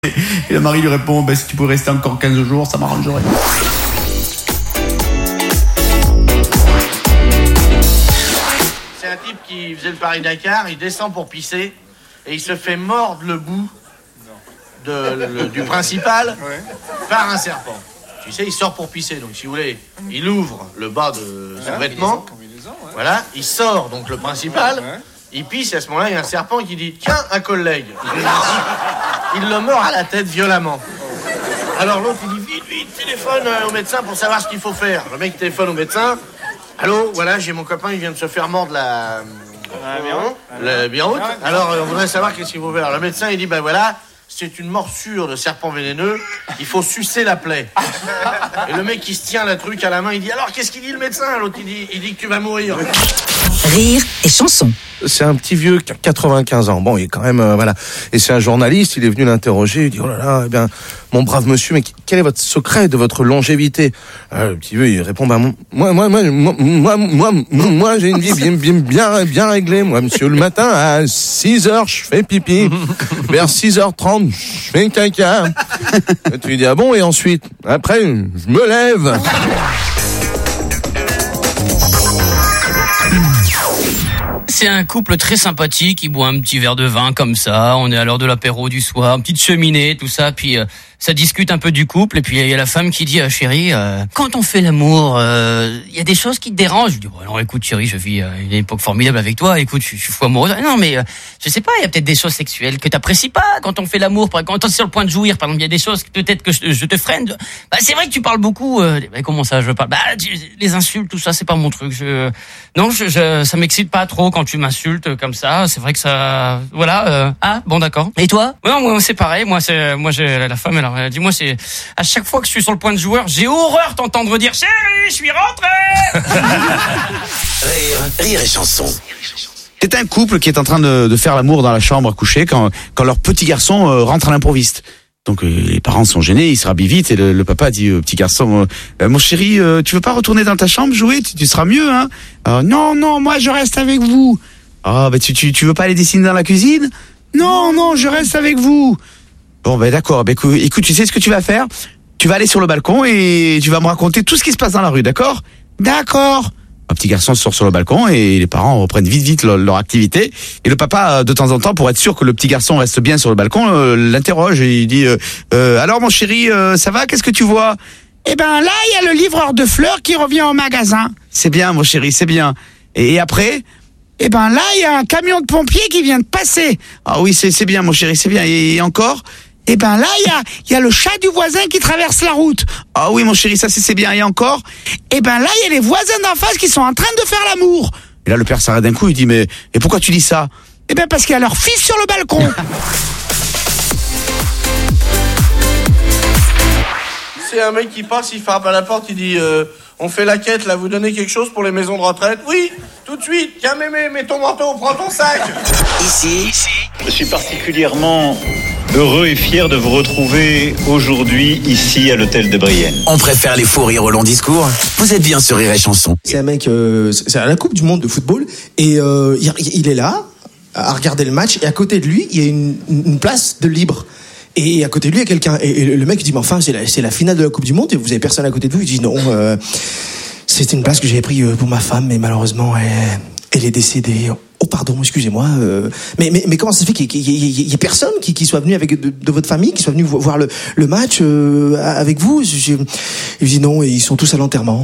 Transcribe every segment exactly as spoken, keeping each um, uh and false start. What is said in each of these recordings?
Et le mari lui répond, ben, si tu pouvais rester encore quinze jours, ça m'arrangerait. C'est un type qui faisait le Paris-Dakar, il descend pour pisser et il se fait mordre le bout de, le, du principal par un serpent. Tu sais, il sort pour pisser, donc si vous voulez, il ouvre le bas de son vêtement, voilà, il sort donc le principal, il pisse et à ce moment-là, il y a un serpent qui dit « Tiens, un collègue !» Il le mord à la tête violemment. Alors l'autre, il dit « Vite, vite, téléphone au médecin pour savoir ce qu'il faut faire. » Le mec téléphone au médecin. « Allô, voilà, j'ai mon copain, il vient de se faire mordre la... la biroute. Alors, on voudrait savoir qu'est-ce qu'il faut faire. » Le médecin, il dit « Ben voilà, c'est une morsure de serpent vénéneux, il faut sucer la plaie. » Et le mec qui se tient la truc à la main, il dit « Alors, qu'est-ce qu'il dit le médecin ?» L'autre, il dit, il dit que tu vas mourir. Rire et chanson. C'est un petit vieux qui a quatre-vingt-quinze ans. Bon, il est quand même, euh, voilà. Et c'est un journaliste, il est venu l'interroger, il dit, oh là là, eh bien, mon brave monsieur, mais quel est votre secret de votre longévité? euh, Le petit vieux, il répond, bah, moi, moi, moi, moi, moi, moi, moi, j'ai une vie bien, bien, bien, bien réglée. Moi, monsieur, le matin, à six heures, je fais pipi. Vers six heures trente, je fais caca. Et tu lui dis, ah bon, et ensuite? Après, je me lève. C'est un couple très sympathique, ils boivent un petit verre de vin comme ça, on est à l'heure de l'apéro du soir, une petite cheminée, tout ça, puis euh, ça discute un peu du couple, et puis il y a la femme qui dit euh, chérie, euh, quand on fait l'amour, il euh, y a des choses qui te dérangent. Je dis, bon alors écoute chérie, je vis euh, une époque formidable avec toi, écoute, je, je suis fou amoureuse. Non mais, euh, je sais pas, il y a peut-être des choses sexuelles que t'apprécies pas quand on fait l'amour, quand t'es sur le point de jouir, par exemple, il y a des choses peut-être que je, je te freine. Bah c'est vrai que tu parles beaucoup, euh, bah, comment ça je parle? Bah tu, les insultes, tout ça, c'est pas mon truc. Je, non, je, je, ça m'excite pas trop quand tu m'insultes comme ça, c'est vrai que ça, voilà, euh, ah, bon d'accord. Et toi? Non, moi c'est pareil, moi c'est, moi j'ai la femme, alors dis-moi, c'est, à chaque fois que je suis sur le point de joueur, j'ai horreur t'entendre dire chérie, je suis rentré. Rire, rire et chanson. C'est un couple qui est en train de, de faire l'amour dans la chambre à coucher quand, quand leur petit garçon euh, rentre à l'improviste. Donc euh, les parents sont gênés, ils se rhabillent vite et le, le papa dit au petit garçon euh, mon chéri, euh, tu veux pas retourner dans ta chambre jouer, tu, tu seras mieux hein. Euh, non non, moi je reste avec vous. Ah bah tu tu tu veux pas aller dessiner dans la cuisine? Non non, je reste avec vous. Bon ben bah, d'accord, bah, écoute, écoute, tu sais ce que tu vas faire? Tu vas aller sur le balcon et tu vas me raconter tout ce qui se passe dans la rue, d'accord? D'accord. Un petit garçon sort sur le balcon et les parents reprennent vite vite leur, leur activité. Et le papa, de temps en temps, pour être sûr que le petit garçon reste bien sur le balcon, euh, l'interroge et il dit euh, euh, alors mon chéri, euh, ça va? Qu'est-ce que tu vois? Eh ben là, il y a le livreur de fleurs qui revient au magasin. C'est bien mon chéri, c'est bien. Et, et après? Eh ben là, il y a un camion de pompiers qui vient de passer. Ah oui, c'est c'est bien mon chéri, c'est bien. Et, et encore? Eh ben là, il y a, y a le chat du voisin qui traverse la route. Ah oui, mon chéri, ça c'est, c'est bien. Et encore? Eh ben là, il y a les voisins d'en face qui sont en train de faire l'amour. Et là, le père s'arrête d'un coup, il dit, mais et pourquoi tu dis ça? Eh ben parce qu'il y a leur fils sur le balcon. C'est un mec qui passe, il frappe à la porte, il dit euh, on fait la quête, là, vous donnez quelque chose pour les maisons de retraite? Oui, tout de suite. Tiens, mémé, mets ton manteau, prends ton sac. Ici, ici, je suis particulièrement heureux et fier de vous retrouver aujourd'hui ici à l'hôtel de Brienne. on préfère les faux rires au long discours. Vous êtes bien sur Rire et chanson. C'est un mec, euh, c'est à la Coupe du Monde de football et euh, il, il est là à regarder le match et à côté de lui il y a une, une place de libre. Et à côté de lui, il y a quelqu'un. Et le mec il dit, mais enfin, c'est la, c'est la finale de la Coupe du Monde et vous avez personne à côté de vous. Il dit, non, euh, c'était une place que j'avais prise pour ma femme, mais malheureusement, elle, elle est décédée. Oh, pardon, excusez-moi. Euh, mais, mais, mais comment ça se fait qu'il y ait personne qui, qui soit venu avec de, de votre famille, qui soit venu voir le, le match euh, avec vous? Je, il dit, non, et ils sont tous à l'enterrement.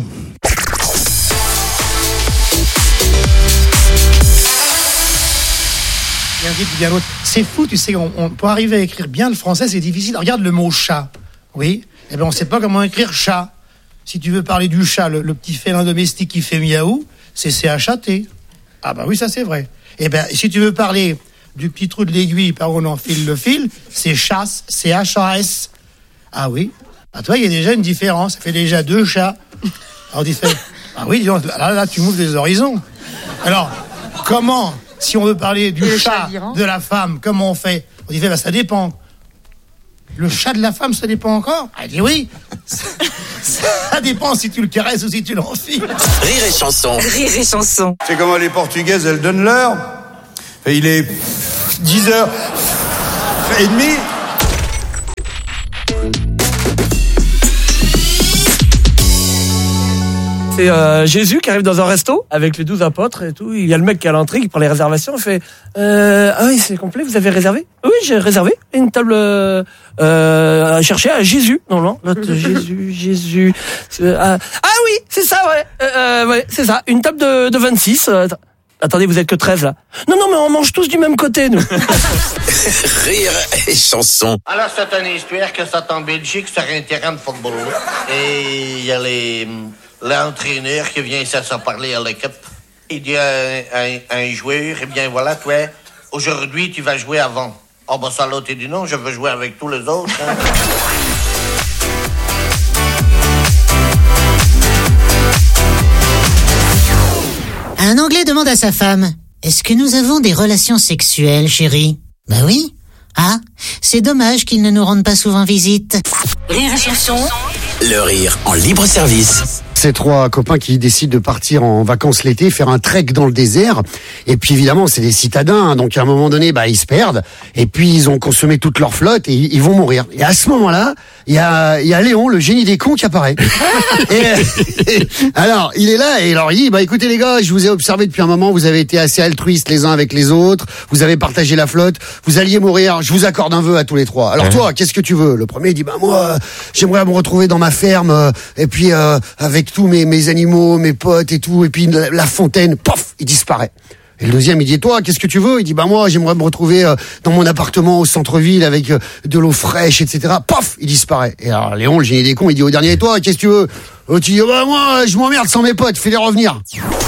Il y a un type qui dit à l'autre, c'est fou, tu sais, on, on, pour arriver à écrire bien le français, c'est difficile. Regarde le mot chat. Oui. Eh ben, on sait pas comment écrire chat. Si tu veux parler du chat, le, le petit félin domestique qui fait miaou, c'est C H A T. Ah bah oui, ça c'est vrai. Eh ben, si tu veux parler du petit trou de l'aiguille par où on enfile le fil, c'est chasse, C H A S. Ah oui. Ah toi, il y a déjà une différence. Ça fait déjà deux chats. Alors, tu fais, ah oui, là, là, tu m'ouvres les horizons. Alors, comment... Si on veut parler du chat de la femme, comment on fait? On dit, bah, ça dépend. Le chat de la femme, ça dépend encore? Elle dit oui. Ça, ça dépend si tu le caresses ou si tu l'enfiles. Rire et chanson. Rire et chanson. C'est comment les Portugaises, elles donnent l'heure. Il est dix heures et demie. C'est euh, Jésus qui arrive dans un resto avec les douze apôtres et tout. Il y a le mec qui a l'entrée, qui prend les réservations. Il fait euh, ah oui, c'est complet. Vous avez réservé? Oui, j'ai réservé une table euh, euh, à chercher à Jésus. Non, non, l'autre Jésus, Jésus. Euh, ah, ah oui, c'est ça, ouais, euh, ouais, c'est ça. Une table de, de vingt-six. Euh, attendez, vous êtes que treize là. Non, non, mais on mange tous du même côté, nous. Rire et chanson. Alors, cette année, j'espère que ça en Belgique sur un terrain de football. Et il y a les, l'entraîneur qui vient ça s'en parler à l'équipe. Il dit à un, un, un joueur, eh bien voilà, toi, aujourd'hui, tu vas jouer avant. Oh, ben ça, l'autre, il dit non, je veux jouer avec tous les autres. Hein. Un Anglais demande à sa femme « Est-ce que nous avons des relations sexuelles, chérie ?» « Bah oui. Ah, c'est dommage qu'ils ne nous rendent pas souvent visite. » Rire et chanson. Le rire en libre service. Ces trois copains qui décident de partir en vacances l'été, faire un trek dans le désert. Et puis évidemment, c'est des citadins, hein, donc à un moment donné, bah ils se perdent. Et puis ils ont consommé toute leur flotte et ils vont mourir. Et à ce moment-là, il y a, il y a Léon, le génie des cons, qui apparaît. et, et, alors, il est là et alors il dit, bah écoutez les gars, je vous ai observé depuis un moment, vous avez été assez altruistes les uns avec les autres, vous avez partagé la flotte, vous alliez mourir, je vous accorde un vœu à tous les trois. Alors toi, qu'est-ce que tu veux? Le premier dit, bah moi, j'aimerais me retrouver dans ma ferme, euh, et puis euh, avec tous mes, mes animaux, mes potes et tout, et puis la, la fontaine, pof, il disparaît. Et le deuxième, il dit, toi, qu'est-ce que tu veux? Il dit, bah moi, j'aimerais me retrouver euh, dans mon appartement au centre-ville avec euh, de l'eau fraîche, et cetera. Pof, il disparaît. Et alors Léon, le génie des cons, il dit au dernier, et toi, qu'est-ce que tu veux? L'autre, il dit, bah moi, je m'emmerde sans mes potes, fais-les revenir.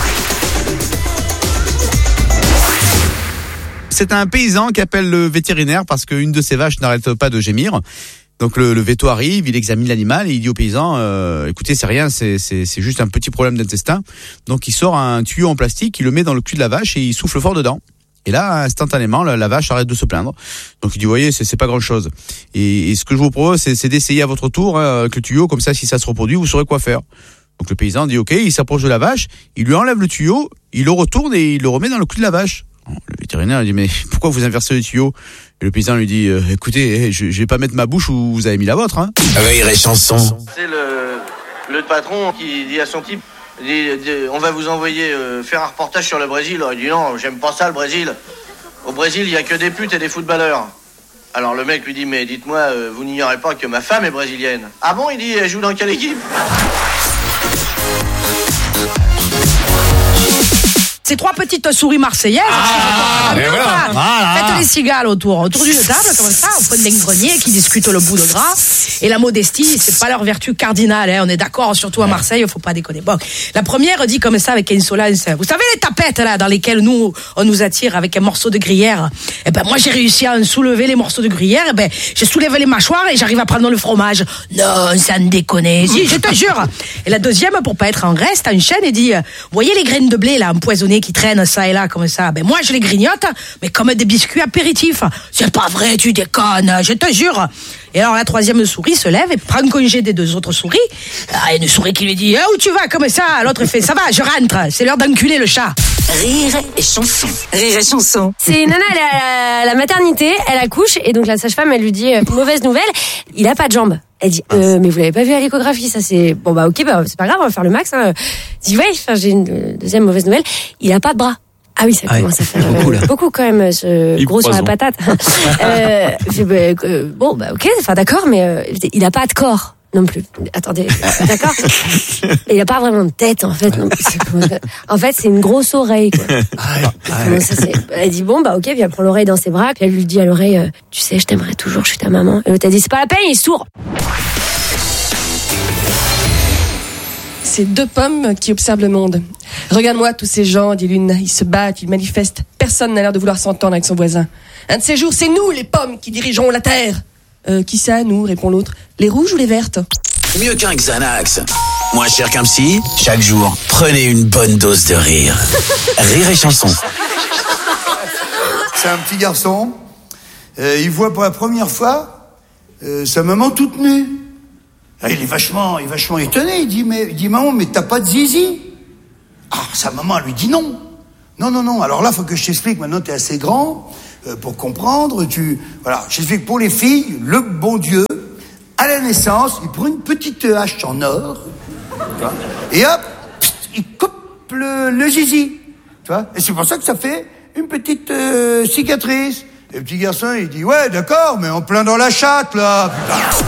C'est un paysan qui appelle le vétérinaire parce qu'une de ses vaches n'arrête pas de gémir. Donc le, le véto arrive, il examine l'animal et il dit au paysan euh, écoutez, c'est rien, c'est, c'est, c'est juste un petit problème d'intestin. Donc il sort un tuyau en plastique, il le met dans le cul de la vache et il souffle fort dedans. Et là, instantanément, la, la vache arrête de se plaindre. Donc il dit, vous voyez, c'est, c'est pas grand-chose. Et, et ce que je vous propose, c'est, c'est d'essayer à votre tour hein, avec le tuyau, comme ça, si ça se reproduit, vous saurez quoi faire. Donc le paysan dit ok, il s'approche de la vache, il lui enlève le tuyau, il le retourne et il le remet dans le cul de la vache. Le vétérinaire dit mais pourquoi vous inversez le tuyau? Et le paysan lui dit euh, écoutez, je, je vais pas mettre ma bouche où vous avez mis la vôtre. Hein. Rire et chanson. C'est le, le patron qui dit à son type il dit, dit, on va vous envoyer euh, faire un reportage sur le Brésil. Alors, il dit non, j'aime pas ça le Brésil. Au Brésil, il y a que des putes et des footballeurs. Alors le mec lui dit mais dites-moi, euh, vous n'ignorez pas que ma femme est brésilienne. Ah bon? Il dit elle joue dans quelle équipe? Ces trois petites souris marseillaises. Ah, bien, voilà. Voilà. Faites les cigales autour, autour d'une table, comme ça, au coin d'un grenier, qui discutent le bout de gras. Et la modestie, c'est pas leur vertu cardinale, hein. On est d'accord, surtout à Marseille, faut pas déconner. Bon. La première dit comme ça, avec insolence. Vous savez les tapettes, là, dans lesquelles nous, on nous attire avec un morceau de gruyère? Eh ben, moi, j'ai réussi à en soulever les morceaux de gruyère, eh ben, j'ai soulevé les mâchoires et j'arrive à prendre le fromage. Non, ça ne déconne. Si, je te jure. Et la deuxième, pour pas être en Grèce, t'enchaîne et dit, vous voyez les graines de blé, là, empoisonnées, qui traînent ça et là comme ça, ben moi je les grignote mais comme des biscuits apéritifs. C'est pas vrai, tu déconnes, je te jure. Et alors la troisième souris se lève et prend congé des deux autres souris. Il y a une souris qui lui dit eh, où tu vas comme ça? L'autre fait ça va, je rentre, c'est l'heure d'enculer le chat. Rire et chanson. Rire et chanson. C'est une nana, elle est à la maternité, elle accouche et donc la sage-femme elle lui dit euh, mauvaise nouvelle, il a pas de jambes. Elle dit euh, mais vous l'avez pas vu à l'échographie, ça c'est bon bah ok bah c'est pas grave, on va faire le max. Hein. Elle dit ouais, enfin, j'ai une deuxième mauvaise nouvelle, il a pas de bras. Ah oui, ça ah commence ouais. à faire beaucoup, euh, beaucoup quand même, ce gros sur la patate. euh, fait, bah, euh, bon bah ok, enfin d'accord, mais euh, il a pas de corps non plus. Attendez, d'accord. Et il a pas vraiment de tête en fait. Non plus. En fait, c'est une grosse oreille. Quoi. Ah ouais. Ça, c'est... Elle dit bon bah ok, viens prendre l'oreille dans ses bras. Puis elle lui dit à l'oreille, euh, tu sais, je t'aimerais toujours, je suis ta maman. Et l'autre a dit c'est pas la peine, il est sourd. C'est deux pommes qui observent le monde. Regarde-moi tous ces gens, dit l'une, ils se battent, ils manifestent. Personne n'a l'air de vouloir s'entendre avec son voisin. Un de ces jours, c'est nous les pommes qui dirigeons la terre. Euh, qui ça, nous, répond l'autre. Les rouges ou les vertes? Mieux qu'un Xanax. Moins cher qu'un psy, chaque jour, prenez une bonne dose de rire. Rire et chanson. C'est un petit garçon, euh, il voit pour la première fois euh, sa maman toute nue. Ah, il est vachement, il est vachement étonné, il dit, mais, il dit maman, mais t'as pas de zizi? Ah, sa maman elle lui dit non. Non, non, non, alors là, faut que je t'explique, maintenant t'es assez grand euh, pour comprendre, tu... Voilà, je t'explique, pour les filles, le bon Dieu, à la naissance, il prend une petite hache en or, et hop, il coupe le, le zizi. Tu vois? Et c'est pour ça que ça fait une petite euh, cicatrice. Et le petit garçon, il dit, ouais, d'accord, mais en plein dans la chatte, là, putain.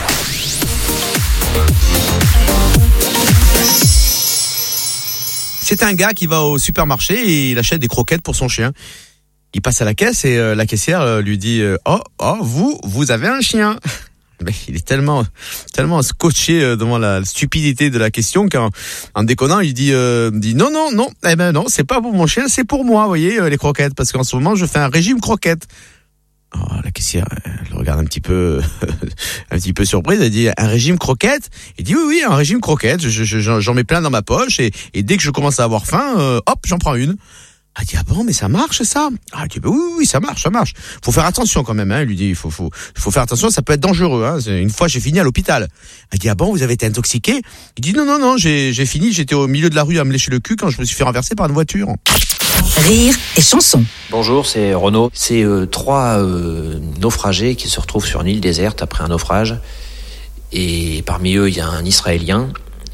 C'est un gars qui va au supermarché et il achète des croquettes pour son chien. Il passe à la caisse et euh, la caissière euh, lui dit euh, « Oh, oh, vous, vous avez un chien !» Mais il est tellement, tellement scotché euh, devant la stupidité de la question qu'en en déconnant, il dit, euh, dit « Non, non, non, eh ben non, c'est pas pour mon chien, c'est pour moi, vous voyez, euh, les croquettes, parce qu'en ce moment, je fais un régime croquette. » Oh, la caissière, elle le regarde un petit peu, un petit peu surprise. Elle dit un régime croquette. Il dit oui, oui, un régime croquette. Je, je, j'en mets plein dans ma poche et, et dès que je commence à avoir faim, euh, hop, j'en prends une. Elle dit ah bon, mais ça marche ça. Ah, elle dit bah, oui, oui, ça marche, ça marche. Faut faire attention quand même. Hein. Il lui dit il faut, faut, faut faire attention. Ça peut être dangereux. Hein. Une fois, j'ai fini à l'hôpital. Elle dit ah bon, vous avez été intoxiqué. Il dit non, non, non, j'ai, j'ai fini. J'étais au milieu de la rue à me lécher le cul quand je me suis fait renverser par une voiture. Rire et chanson. Bonjour, c'est Renaud. C'est euh, trois euh, naufragés qui se retrouvent sur une île déserte après un naufrage. Et parmi eux, il y a un Israélien,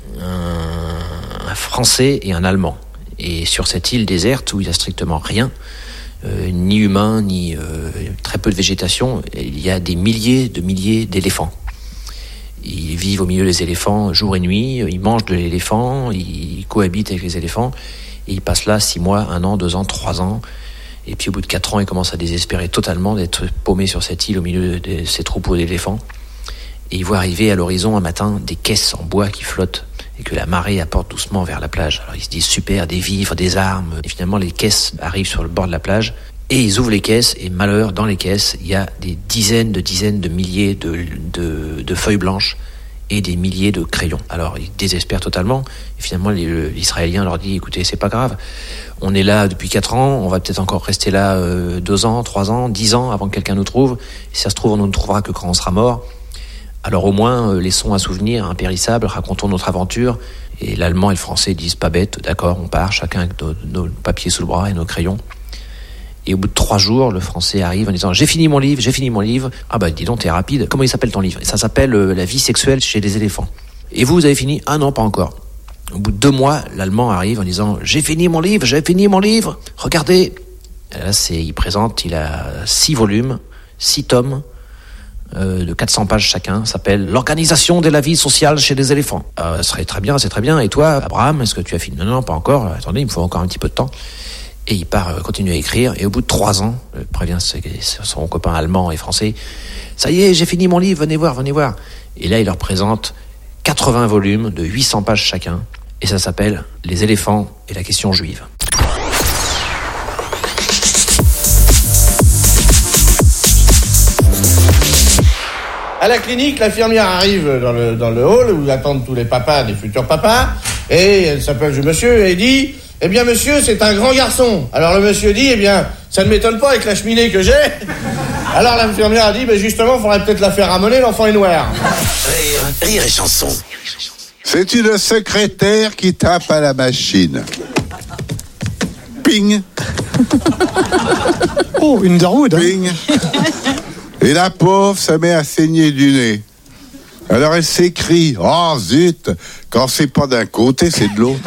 un, un Français et un Allemand. Et sur cette île déserte où il n'y a strictement rien, euh, ni humain, ni euh, très peu de végétation, il y a des milliers de milliers d'éléphants. Ils vivent au milieu des éléphants jour et nuit, ils mangent de l'éléphant, ils cohabitent avec les éléphants. Et il passe là six mois, un an, deux ans, trois ans. Et puis au bout de quatre ans, il commence à désespérer totalement d'être paumé sur cette île au milieu de ces troupeaux d'éléphants. Et il voit arriver à l'horizon un matin des caisses en bois qui flottent et que la marée apporte doucement vers la plage. Alors il se dit super, des vivres, des armes. Et finalement, les caisses arrivent sur le bord de la plage. Et ils ouvrent les caisses et malheur, dans les caisses, il y a des dizaines de dizaines de milliers de, de, de feuilles blanches et des milliers de crayons. Alors ils désespèrent totalement et finalement l'Israélien leur dit écoutez, c'est pas grave, on est là depuis quatre ans, on va peut-être encore rester là euh, deux ans, trois ans, dix ans avant que quelqu'un nous trouve. Et si ça se trouve, on ne nous trouvera que quand on sera mort. Alors au moins euh, laissons un souvenir impérissable, racontons notre aventure. Et l'Allemand et le Français disent pas bête, d'accord, on part chacun avec nos, nos papiers sous le bras et nos crayons. Et au bout de trois jours, le Français arrive en disant « J'ai fini mon livre, j'ai fini mon livre. » Ah bah dis donc, t'es rapide. Comment il s'appelle ton livre? Ça s'appelle euh, « La vie sexuelle chez les éléphants. » Et vous, vous avez fini? Ah non, pas encore. Au bout de deux mois, l'Allemand arrive en disant « J'ai fini mon livre, j'ai fini mon livre. Regardez. » Et là, c'est, il présente, il a six volumes, six tomes euh, de quatre cents pages chacun. Ça s'appelle « L'organisation de la vie sociale chez les éléphants. Euh, » Ça serait très bien, c'est très bien. Et toi, Abraham, est-ce que tu as fini? Non, non, pas encore. Attendez, il me faut encore un petit peu de temps. Et il part euh, continuer à écrire. Et au bout de trois ans, euh, prévient ses, son copain allemand et français, ça y est, j'ai fini mon livre, venez voir, venez voir. Et là, il leur présente quatre-vingts volumes de huit cents pages chacun. Et ça s'appelle « Les éléphants et la question juive ». À la clinique, l'infirmière arrive dans le, dans le hall où attendent tous les papas, des futurs papas. Et elle s'appelle monsieur et dit... Eh bien, monsieur, c'est un grand garçon. Alors, le monsieur dit, eh bien, ça ne m'étonne pas avec la cheminée que j'ai. Alors, l'infirmière a dit, ben justement, il faudrait peut-être la faire ramoner, l'enfant est noir. Rire, rire et chanson. C'est une secrétaire qui tape à la machine. Ping. Oh, une Darwood. Ping. Et la pauvre, ça met à saigner du nez. Alors, elle s'écrie, oh zut, quand c'est pas d'un côté, c'est de l'autre.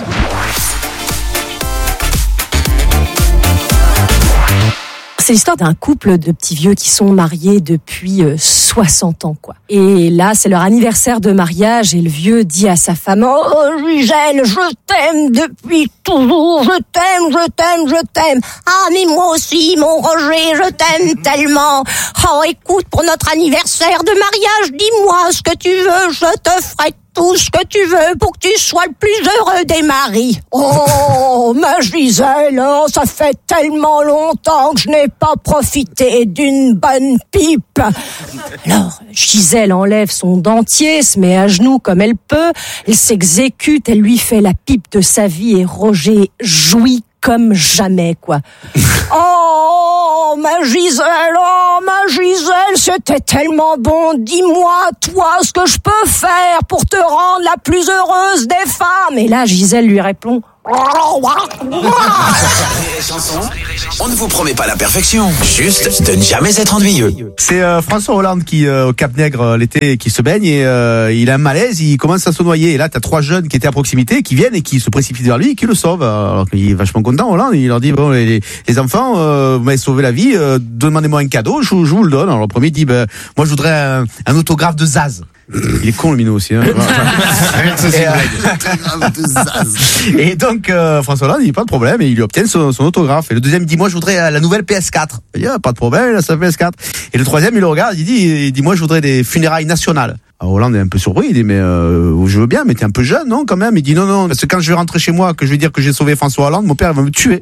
C'est l'histoire d'un couple de petits vieux qui sont mariés depuis euh, soixante ans, quoi. Et là, c'est leur anniversaire de mariage et le vieux dit à sa femme « Oh, Gisèle, je t'aime depuis toujours, je t'aime, je t'aime, je t'aime. Ah, mais moi aussi, mon Roger, je t'aime tellement. Oh, écoute, pour notre anniversaire de mariage, dis-moi ce que tu veux, je te ferai tout ce que tu veux pour que tu sois le plus heureux des maris. » Oh, ma Gisèle, oh, ça fait tellement longtemps que je n'ai pas profité d'une bonne pipe. Alors, Gisèle enlève son dentier, se met à genoux comme elle peut, elle s'exécute, elle lui fait la pipe de sa vie et Roger jouit comme jamais, quoi. Oh, Oh, ma Gisèle, oh, ma Gisèle, c'était tellement bon. Dis-moi, toi, ce que je peux faire pour te rendre la plus heureuse des femmes. Et là, Gisèle lui répond... On ne vous promet pas la perfection, juste de ne jamais être ennuyeux. C'est euh, François Hollande qui, euh, au Cap-Nègre euh, l'été, qui se baigne et euh, il a un malaise, il commence à se noyer. Et là, t'as trois jeunes qui étaient à proximité, qui viennent et qui se précipitent vers lui et qui le sauvent. Alors qu'il est vachement content, Hollande. Il leur dit, bon, les, les enfants, euh, vous m'avez sauvé la vie, euh, demandez-moi un cadeau, je, je vous le donne. Alors le premier dit, ben, moi je voudrais un, un autographe de Zaz. Il est con le minot aussi. Hein. et, euh, et donc euh, François Hollande, il dit pas de problème et il lui obtient son, son autographe. Et le deuxième dit, moi je voudrais la nouvelle P S quatre. Il dit, ah, pas de problème, il a sa P S quatre. Et le troisième, il le regarde, il dit, il dit moi je voudrais des funérailles nationales. Alors Hollande est un peu surpris, il dit, mais euh, je veux bien, mais t'es un peu jeune, non, quand même. Il dit, non, non, parce que quand je vais rentrer chez moi, que je vais dire que j'ai sauvé François Hollande, mon père il va me tuer.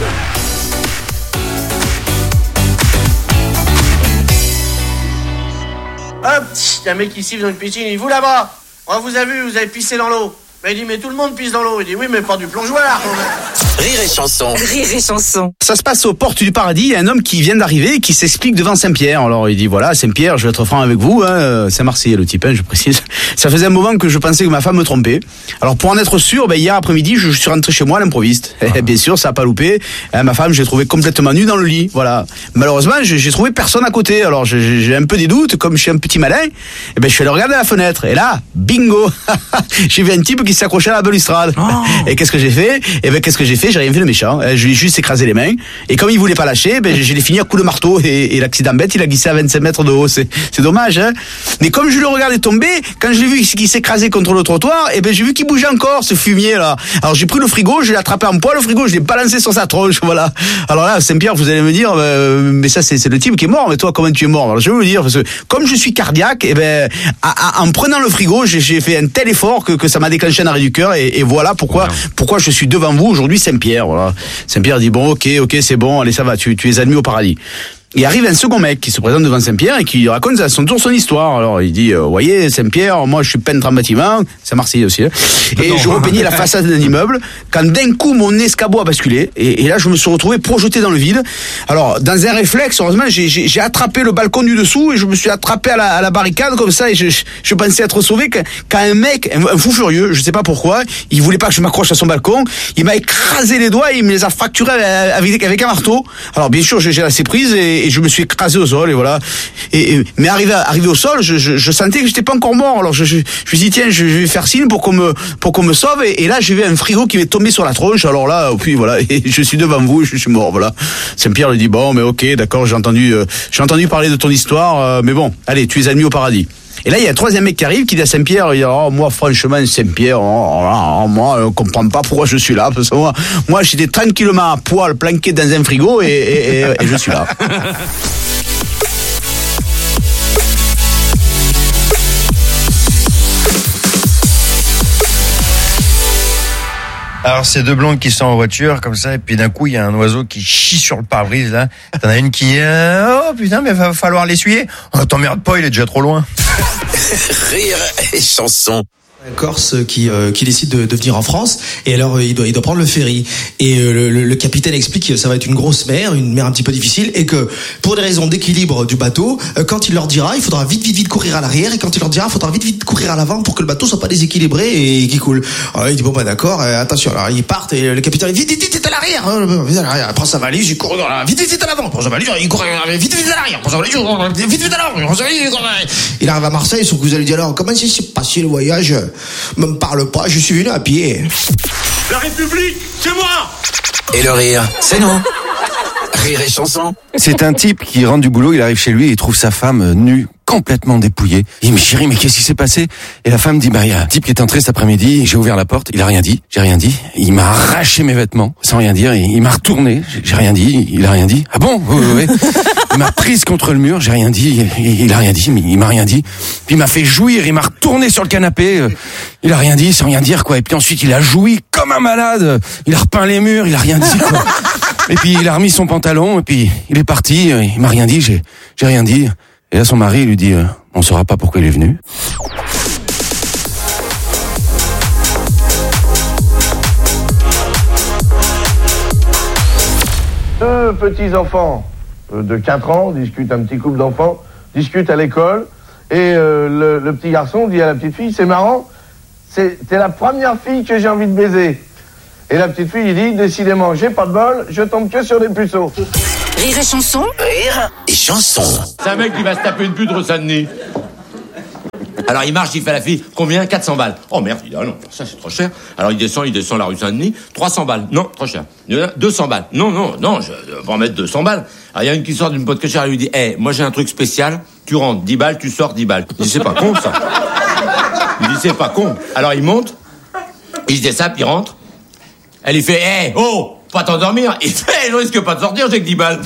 Hop, il y a un mec qui siffle dans une piscine, il dit, vous là-bas, on vous a vu, vous avez pissé dans l'eau. Mais il dit, mais tout le monde pisse dans l'eau. Il dit, oui, mais pas du plongeoir. Rire et chanson. Rire et chanson. Ça se passe aux portes du paradis. Il y a un homme qui vient d'arriver et qui s'explique devant Saint-Pierre. Alors il dit, voilà, Saint-Pierre, je vais être franc avec vous. Hein. C'est Marseillais le type, hein, je précise. Ça faisait un moment que je pensais que ma femme me trompait. Alors pour en être sûr, ben, hier après-midi, je suis rentré chez moi à l'improviste. Et bien sûr, ça n'a pas loupé. Et ma femme, je l'ai trouvée complètement nue dans le lit. Voilà. Malheureusement, j'ai, j'ai trouvé personne à côté. Alors j'ai, j'ai un peu des doutes, comme je suis un petit malin. Et ben je suis allé regarder à la fenêtre. Et là, bingo, j'ai vu un type qui s'accrochait à la balustrade. Oh. Et qu'est-ce que j'ai fait? Et ben qu'est-ce que j'ai fait? J'ai rien fait de méchant. Je lui ai juste écrasé les mains. Et comme il voulait pas lâcher, ben je l'ai fini à coup de marteau. Et, et l'accident bête, il a glissé à vingt-cinq mètres de haut. C'est, c'est dommage, hein. Mais comme je le regardais tomber, quand je l'ai vu qu'il s'écrasait contre le trottoir, et ben j'ai vu qu'il bougeait encore, ce fumier là. Alors j'ai pris le frigo, je l'ai attrapé en poids, le frigo, je l'ai balancé sur sa tronche. Voilà. Alors là, Saint-Pierre, vous allez me dire, euh, mais ça c'est, c'est le type qui est mort. Mais toi, comment tu es mort? Alors je vais vous le dire, parce que comme je suis cardiaque, et ben à, à, en prenant le frigo, j'ai, j'ai fait un tel effort que, que ça m'a déclenché un arrêt du cœur. Et, et voilà pourquoi, pourquoi je suis devant vous aujourd'hui, Saint-Pierre. Voilà. Saint-Pierre dit bon, ok, ok, c'est bon, allez, ça va, tu, tu es admis au paradis. Il arrive un second mec qui se présente devant Saint-Pierre et qui lui raconte à son tour son histoire. Alors il dit, euh, voyez Saint-Pierre, moi je suis peintre en bâtiment, c'est Marseillais aussi, hein, et non. Je repeignais la façade d'un immeuble quand d'un coup mon escabeau a basculé et, et là je me suis retrouvé projeté dans le vide. Alors dans un réflexe, heureusement, j'ai, j'ai, j'ai attrapé le balcon du dessous et je me suis attrapé à la, à la barricade comme ça et je, je, je pensais être sauvé quand, quand un mec, un, un fou furieux, je sais pas pourquoi, il voulait pas que je m'accroche à son balcon, il m'a écrasé les doigts et il me les a fracturés avec, avec un marteau. Alors bien sûr j'ai, j'ai laissé prise et et je me suis écrasé au sol et voilà. Et, et mais arrivé à, arrivé au sol, je, je, je sentais que j'étais pas encore mort. Alors je, je, je me suis dit tiens, je, je vais faire signe pour qu'on me pour qu'on me sauve. Et, et là j'ai vu un frigo qui m'est tombé sur la tronche. Alors là, puis voilà, et je suis devant vous, je suis mort. Voilà. Saint-Pierre lui dit bon, mais ok, d'accord, j'ai entendu euh, j'ai entendu parler de ton histoire, euh, mais bon, allez, tu es admis au paradis. Et là, il y a un troisième mec qui arrive, qui dit à Saint-Pierre, il dit, oh, moi, franchement, Saint-Pierre, oh, oh, oh, moi, je comprends pas pourquoi je suis là, parce que moi, moi, j'étais tranquillement à poil, planqué dans un frigo, et, et, et, et je suis là. Alors c'est deux blondes qui sont en voiture comme ça et puis d'un coup il y a un oiseau qui chie sur le pare-brise là. T'en as une qui euh, oh putain mais va falloir l'essuyer. Oh, t'emmerdes pas, il est déjà trop loin. Rire et chanson. Un Corse qui euh, qui décide de, de venir en France et alors il doit il doit prendre le ferry et euh, le, le capitaine explique que ça va être une grosse mer, une mer un petit peu difficile et que pour des raisons d'équilibre du bateau, euh, quand il leur dira, il faudra vite vite vite courir à l'arrière et quand il leur dira, il faudra vite vite courir à l'avant pour que le bateau soit pas déséquilibré et qu'il coule. Alors, il dit bon bah d'accord, euh, attention. Alors ils partent et le capitaine dit vite vite vite à l'arrière, hein, vite à l'arrière. Prends sa valise, il court vite vite vite à l'avant. Prends sa valise, il court vite vite à l'arrière. Prends sa valise, vite vite à l'avant. Il arrive à Marseille, son cousin lui dit alors comment s'est passé le voyage? Me parle pas, je suis venu à pied. La République, c'est moi. Et le rire, c'est nous. Rire et chanson. C'est un type qui rentre du boulot, il arrive chez lui et il trouve sa femme nue, complètement dépouillée. Il me dit, chérie, mais qu'est-ce qui s'est passé? Et la femme dit, bah, il y a un type qui est entré cet après-midi, j'ai ouvert la porte, il a rien dit, j'ai rien dit. Il m'a arraché mes vêtements, sans rien dire, il m'a retourné, j'ai rien dit, il a rien dit. Ah bon? Oui, oui, oui. Il m'a prise contre le mur, j'ai rien dit, il, il a rien dit, mais il m'a rien dit. Puis il m'a fait jouir, il m'a retourné sur le canapé, il a rien dit, sans rien dire, quoi. Et puis ensuite, il a joui comme un malade, il a repeint les murs, il a rien dit, quoi. Et puis il a remis son pantalon, et puis il est parti, il m'a rien dit, j'ai, j'ai rien dit. Et là, son mari lui dit, euh, on saura pas pourquoi il est venu. Deux petits enfants euh, de quatre ans, discute un petit couple d'enfants, discute à l'école, et euh, le, le petit garçon dit à la petite fille, c'est marrant, c'est, t'es la première fille que j'ai envie de baiser. Et la petite fille, il dit, décidément, j'ai pas de bol, je tombe que sur des puceaux. Rire et chanson. Rire et chanson. C'est un mec qui va se taper une pute rue Saint-Denis. Alors il marche, il fait à la fille, combien? quatre cents balles. Oh merde, il dit, ah non, ça c'est trop cher. Alors il descend, il descend la rue Saint-Denis, trois cents balles. Non, trop cher. deux cents balles. Non, non, non, je vais en mettre deux cents balles. Alors il y a une qui sort d'une pote cochère, elle lui dit, hé, hey, moi j'ai un truc spécial, tu rentres dix balles, tu sors dix balles. Il dit, c'est pas con ça. Il dit, c'est pas con. Alors il monte, il se dessape, il rentre. Elle lui fait, hé, hey, oh, pas t'endormir. Il fait, je risque pas de sortir, j'ai que dix balles.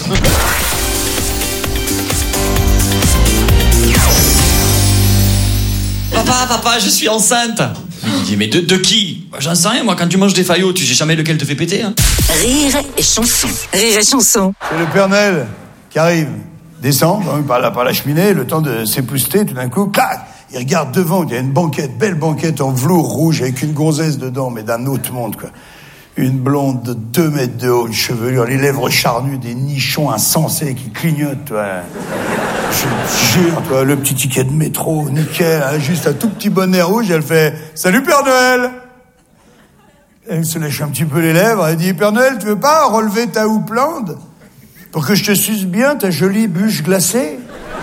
Papa, papa, je suis enceinte. Il dit, mais de, de qui? J'en sais rien, moi, quand tu manges des faillots, tu sais jamais lequel te fait péter. Hein. Rire et chanson. Rire et chanson. C'est le Père Noël qui arrive, descend donc, par, la, par la cheminée, le temps de s'épousseter, tout d'un coup, clac, il regarde devant, il y a une banquette, belle banquette en velours rouge, avec une gonzesse dedans, mais d'un autre monde, quoi. Une blonde de deux mètres de haut, une chevelure, les lèvres charnues, des nichons insensés qui clignotent, toi. Je te jure, toi, le petit ticket de métro, nickel, hein, juste un tout petit bonnet rouge, elle fait « Salut Père Noël !» Elle se lèche un petit peu les lèvres, elle dit « Père Noël, tu veux pas relever ta houppelande pour que je te suce bien ta jolie bûche glacée ?»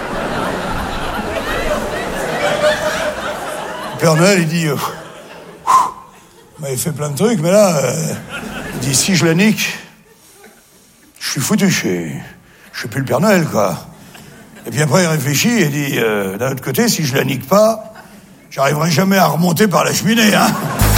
Père Noël, il dit « Il m'avait fait plein de trucs, mais là, euh, il dit, si je la nique, je suis foutu, je suis, je suis plus le Père Noël, quoi. Et puis après, il réfléchit et dit, euh, d'un autre côté, si je la nique pas, j'arriverai jamais à remonter par la cheminée, hein.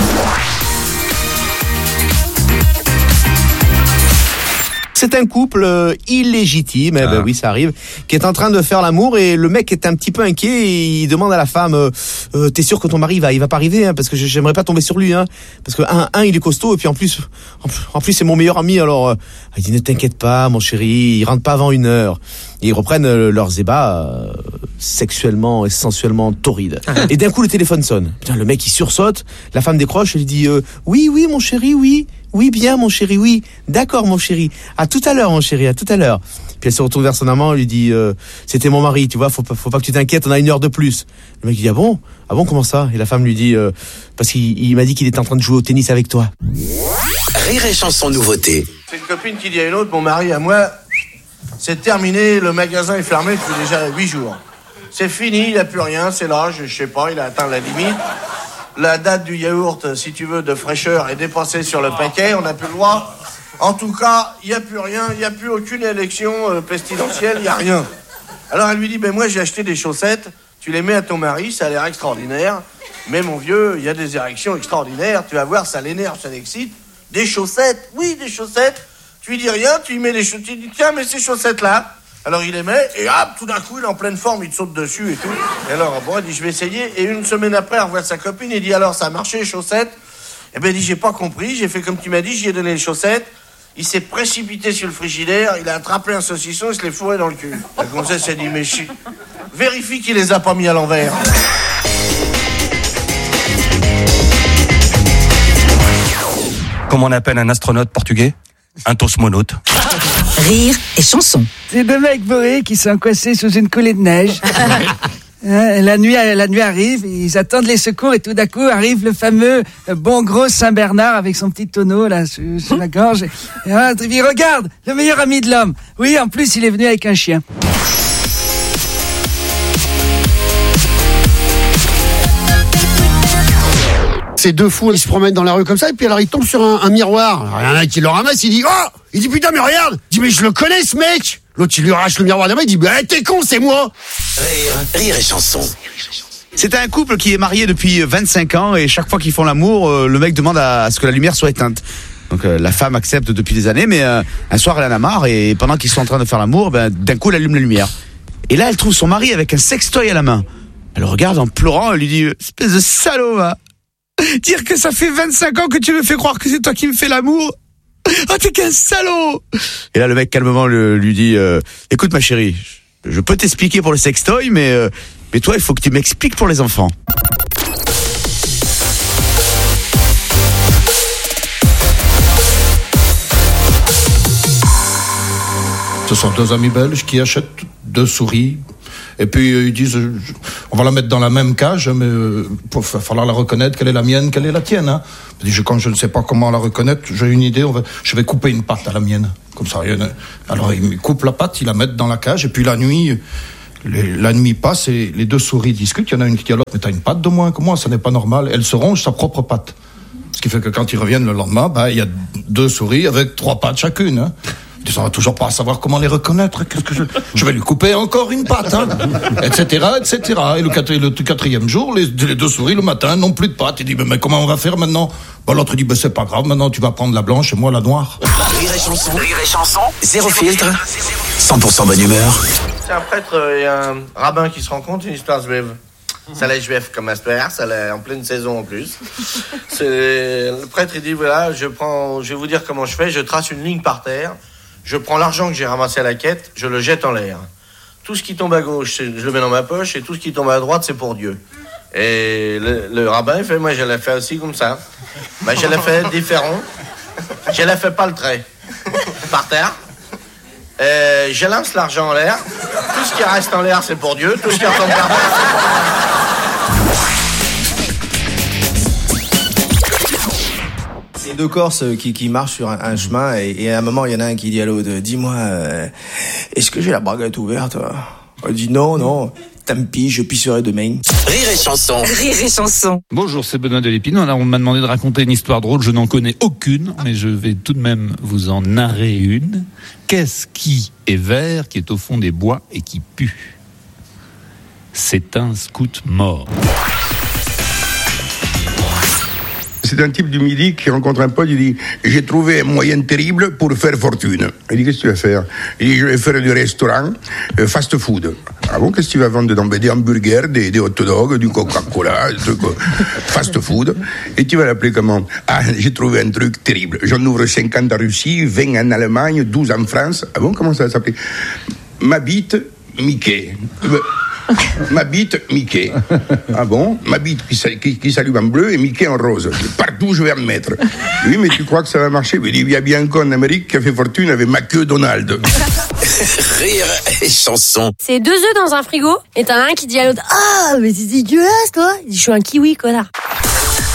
C'est un couple euh, illégitime, eh ben oui, ça arrive, qui est en train de faire l'amour et le mec est un petit peu inquiet et il demande à la femme euh, euh, t'es sûr que ton mari va, il va pas arriver hein, parce que j'aimerais pas tomber sur lui hein, parce que un, un il est costaud et puis en plus, en plus c'est mon meilleur ami alors euh, il dit ne t'inquiète pas mon chéri, il rentre pas avant une heure. Et ils reprennent euh, leurs ébats euh, sexuellement et sensuellement torrides. Et d'un coup le téléphone sonne. Putain, le mec il sursaute, la femme décroche et lui dit euh, oui oui mon chéri oui. Oui, bien, mon chéri, oui. D'accord, mon chéri. À tout à l'heure, mon chéri, à tout à l'heure. Puis elle se retourne vers son amant, elle lui dit, euh, c'était mon mari, tu vois, faut pas, faut pas que tu t'inquiètes, on a une heure de plus. Le mec, il dit, ah bon? Ah bon, comment ça? Et la femme lui dit, euh, parce qu'il il m'a dit qu'il était en train de jouer au tennis avec toi. Rire et chanson nouveauté. C'est une copine qui dit à une autre, mon mari, à moi, c'est terminé, le magasin est fermé depuis déjà huit jours. C'est fini, il n'y a plus rien, c'est là, je, je sais pas, il a atteint la limite. La date du yaourt, si tu veux, de fraîcheur est dépassée sur le paquet, on n'a plus le droit. En tout cas, il n'y a plus rien, il n'y a plus aucune élection euh, pestilentielle, il n'y a rien. Alors elle lui dit, ben moi j'ai acheté des chaussettes, tu les mets à ton mari, ça a l'air extraordinaire. Mais mon vieux, il y a des érections extraordinaires, tu vas voir, ça l'énerve, ça l'excite. Des chaussettes, oui, des chaussettes. Tu lui dis rien, tu lui mets des chaussettes, tu lui dis, tiens, mais ces chaussettes-là. Alors il les met, et hop, tout d'un coup, il est en pleine forme, il te saute dessus et tout. Et alors, bon, il dit, je vais essayer. Et une semaine après, il revoit sa copine, il dit, alors, ça a marché, les chaussettes? Eh ben, il dit, j'ai pas compris, j'ai fait comme tu m'as dit, j'y ai donné les chaussettes. Il s'est précipité sur le frigidaire, il a attrapé un saucisson, il se l'est fourré dans le cul. La gonzesse s'est dit, mais chi... vérifie qu'il les a pas mis à l'envers. Comment on appelle un astronaute portugais? Un tosmonaute. Rire et chanson. C'est deux mecs bourrés qui sont coincés sous une coulée de neige. Hein, la nuit, la nuit arrive, ils attendent les secours et tout d'un coup arrive le fameux bon gros Saint-Bernard avec son petit tonneau là sur, sur la gorge. Et, et hein, il regarde, le meilleur ami de l'homme. Oui, en plus il est venu avec un chien. Ces deux fous, ils se promènent dans la rue comme ça, et puis alors ils tombent sur un, un miroir. Alors, il y en a un qui le ramasse, il dit « Oh !» Il dit « Putain, mais regarde !» Il dit « Mais je le connais, ce mec !» L'autre, il lui arrache le miroir de la main, il dit « Bah, t'es con, c'est moi !» Rire, rire et chanson. C'est un couple qui est marié depuis vingt-cinq ans, et chaque fois qu'ils font l'amour, euh, le mec demande à, à ce que la lumière soit éteinte. Donc euh, la femme accepte depuis des années, mais euh, un soir, elle en a marre, et pendant qu'ils sont en train de faire l'amour, ben, d'un coup, elle allume la lumière. Et là, elle trouve son mari avec un sextoy à la main. Elle le regarde en pleurant, elle lui dit « Espèce de salaud, va !» Dire que ça fait vingt-cinq ans que tu me fais croire que c'est toi qui me fais l'amour. Oh, t'es qu'un salaud. Et là, le mec calmement le, lui dit euh, écoute ma chérie, je peux t'expliquer pour le sextoy, mais, euh, mais toi, il faut que tu m'expliques pour les enfants. Ce sont deux amis belges qui achètent deux souris. Et puis euh, ils disent, euh, je- on va la mettre dans la même cage, mais il va falloir la reconnaître, quelle est la mienne, quelle est la tienne. Hein. Je dis, je- quand je ne sais pas comment la reconnaître, j'ai une idée, on va, je vais couper une patte à la mienne. Comme ça, il y en a- alors ils coupent la patte, ils la mettent dans la cage, et puis la nuit, les- la nuit passe et les deux souris discutent. Il y en a une qui dit à l'autre, mais t'as une patte de moins que moi, ça n'est pas normal. Elle se ronge sa propre patte. Ce qui fait que quand ils reviennent le lendemain, bah, il y a deux souris avec trois pattes chacune. Hein. Ils ne toujours pas savoir comment les reconnaître. Qu'est-ce que je... je vais lui couper encore une patte, hein, et cetera, et cetera. Et le, quatri- le quatrième jour, les, les deux souris le matin n'ont plus de pattes. Il dit, mais, mais comment on va faire maintenant? Bah, l'autre dit, bah, c'est pas grave, maintenant tu vas prendre la blanche et moi la noire. Rire et chanson. Rire et chanson. Zéro filtre. cent pour cent bonne humeur. C'est un prêtre et un rabbin qui se rencontrent, une histoire juive. Ça l'est juif comme Asper, ça l'est en pleine saison en plus. C'est... Le prêtre il dit voilà, je prends, je vais vous dire comment je fais, je trace une ligne par terre, je prends l'argent que j'ai ramassé à la quête, je le jette en l'air. Tout ce qui tombe à gauche, c'est- je le mets dans ma poche, et tout ce qui tombe à droite, c'est pour Dieu. Et le, le rabbin il fait, moi je l'ai fait aussi comme ça. Mais je l'ai fait différent. Je l'ai fait pas le trait. Par terre. Euh, je lance l'argent en l'air. Tout ce qui reste en l'air, c'est pour Dieu. Tout ce qui retombe par terre, c'est pour C'est deux Corses qui, qui marchent sur un, un chemin et, et à un moment il y en a un qui dit à l'autre, dis-moi, euh, est-ce que j'ai la braguette ouverte? Il dit non, non, tant pis, je pisserai demain. Rire et chanson. Rire et chanson. Bonjour, c'est Benoît Delépine. Alors, on m'a demandé de raconter une histoire drôle. Je n'en connais aucune, mais je vais tout de même vous en narrer une. Qu'est-ce qui est vert, qui est au fond des bois et qui pue? C'est un scout mort. C'est un type du Midi qui rencontre un pote, il dit « J'ai trouvé un moyen terrible pour faire fortune. » Il dit « Qu'est-ce que tu vas faire ?» Il dit « Je vais faire du restaurant, euh, fast food. » « Ah bon, qu'est-ce que tu vas vendre dedans? Ben, des hamburgers, des, des hot dogs, du Coca-Cola, des trucs, euh, fast food. Et tu vas l'appeler comment? Ah, j'ai trouvé un truc terrible. J'en ouvre cinquante en Russie, vingt en Allemagne, douze en France. Ah bon, comment ça va s'appeler? Ma bite, Mickey. Euh, Ma bite, Mickey. Ah bon? Ma bite qui, sal- qui, qui s'allume en bleu et Mickey en rose. Partout je vais en mettre. Oui, mais tu crois que ça va marcher? Il dit, il y a bien un con en Amérique qui a fait fortune avec ma queue Donald. Rire et chanson. C'est deux œufs dans un frigo, et t'en as un qui dit à l'autre, ah, mais c'est dégueulasse, toi. Il dit, je suis un kiwi, connard.